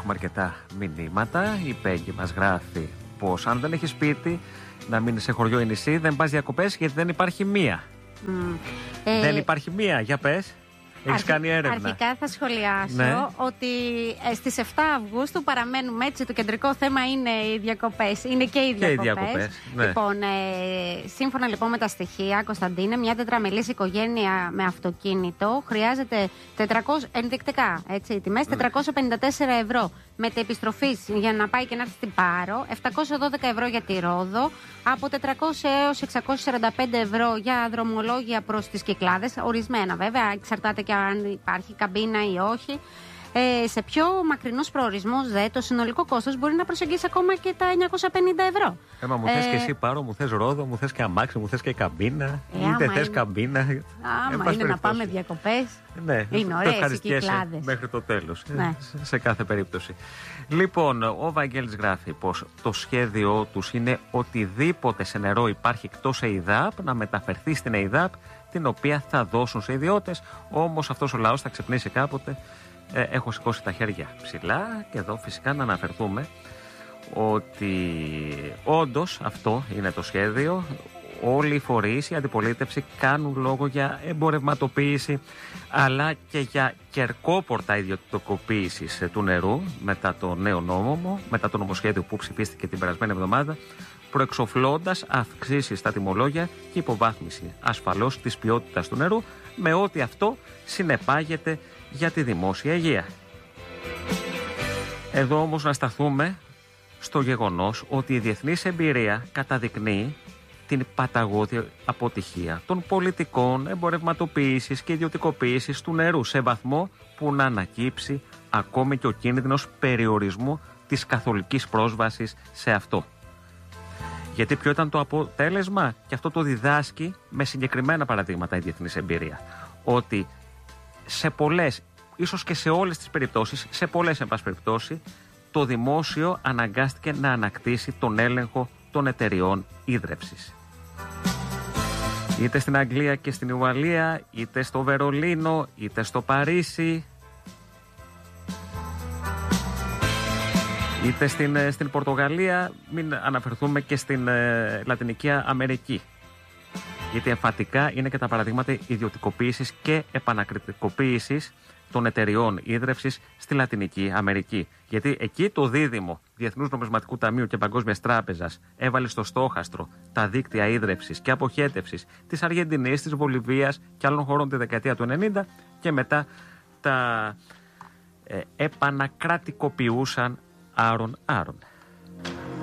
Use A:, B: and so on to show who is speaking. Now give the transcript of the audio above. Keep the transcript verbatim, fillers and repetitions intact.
A: έχουμε αρκετά μηνύματα. Η Πέγγι μας γράφει πως αν δεν έχεις σπίτι, να μείνεις σε χωριό ή νησί, δεν πας διακοπές γιατί δεν υπάρχει μία.
B: Mm.
A: Δεν
B: ε...
A: υπάρχει μία, για πες. Έχεις
B: Αρχι...
A: κάνει έρευνα.
B: Αρχικά θα σχολιάσω
A: ναι.
B: ότι ε, στις εφτά Αυγούστου παραμένουμε έτσι. Το κεντρικό θέμα είναι οι διακοπές. Είναι και οι διακοπές.
A: Και οι διακοπές, ναι.
B: Λοιπόν, ε, σύμφωνα λοιπόν με τα στοιχεία, Κωνσταντίνε, μια τετραμελής οικογένεια με αυτοκίνητο χρειάζεται τετρακόσια, ενδεικτικά, έτσι, τιμές τετρακόσια πενήντα τέσσερα ευρώ. Μετεπιστροφής για να πάει και να έρθει στην Πάρο, επτακόσια δώδεκα ευρώ για τη Ρόδο, από τετρακόσια έως εξακόσια σαράντα πέντε ευρώ για δρομολόγια προς τις Κυκλάδες, ορισμένα βέβαια, εξαρτάται και αν υπάρχει καμπίνα ή όχι. Ε, σε πιο μακρινούς προορισμούς δε, το συνολικό κόστος μπορεί να προσεγγίσει ακόμα και τα εννιακόσια πενήντα ευρώ.
A: Έμα, μου
B: ε,
A: θες και εσύ Πάρο, μου θες Ρόδο, μου θες και αμάξι, μου θες και καμπίνα. Ε, είτε θες είναι... καμπίνα.
B: Άμα είναι περιπτώσει. Να πάμε διακοπές.
A: Ναι,
B: είναι ωραίες οι Κυκλάδες.
A: Μέχρι το τέλος.
B: Ναι.
A: Σε, σε κάθε περίπτωση. Λοιπόν, ο Βαγγέλης γράφει πως το σχέδιό τους είναι οτιδήποτε σε νερό υπάρχει εκτός ΕΙΔΑΠ να μεταφερθεί στην ΕΙΔΑΠ, την οποία θα δώσουν σε ιδιώτες. Όμως αυτός ο λαός θα ξεπνήσει κάποτε. Ε, έχω σηκώσει τα χέρια ψηλά και εδώ φυσικά να αναφερθούμε ότι όντως αυτό είναι το σχέδιο. Όλοι οι φορείς, η αντιπολίτευση κάνουν λόγο για εμπορευματοποίηση αλλά και για κερκόπορτα ιδιωτικοποίησης του νερού μετά το νέο νόμο, μετά το νομοσχέδιο που ψηφίστηκε την περασμένη εβδομάδα, προεξοφλώντας αυξήσεις στα τιμολόγια και υποβάθμιση ασφαλώς της ποιότητας του νερού, με ό,τι αυτό συνεπάγεται για τη δημόσια υγεία. Εδώ όμως να σταθούμε στο γεγονός ότι η διεθνής εμπειρία καταδεικνύει την παταγώδη αποτυχία των πολιτικών εμπορευματοποίησης και ιδιωτικοποίησης του νερού σε βαθμό που να ανακύψει ακόμη και ο κίνδυνος περιορισμού της καθολικής πρόσβασης σε αυτό. Γιατί ποιο ήταν το αποτέλεσμα? Και αυτό το διδάσκει με συγκεκριμένα παραδείγματα η διεθνής εμπειρία. Ότι σε πολλές, ίσως και σε όλες τις περιπτώσεις, σε πολλές εν πάση περιπτώσει, το δημόσιο αναγκάστηκε να ανακτήσει τον έλεγχο των εταιριών ίδρευσης. Είτε στην Αγγλία και στην Ουαλία, είτε στο Βερολίνο, είτε στο Παρίσι, είτε στην, στην Πορτογαλία, μην αναφερθούμε και στην ε, Λατινική Αμερική. Γιατί εμφατικά είναι και τα παραδείγματα ιδιωτικοποίησης και επανακριτικοποίησης των εταιριών ίδρευσης στη Λατινική Αμερική. Γιατί εκεί το δίδυμο Διεθνούς Νομισματικού Ταμείου και Παγκόσμιας Τράπεζας έβαλε στο στόχαστρο τα δίκτυα ίδρευσης και αποχέτευσης της Αργεντινής, της Βολιβίας και άλλων χωρών τη δεκαετία του ενενήντα και μετά τα ε, επανακρατικοποιούσαν άρον-άρον.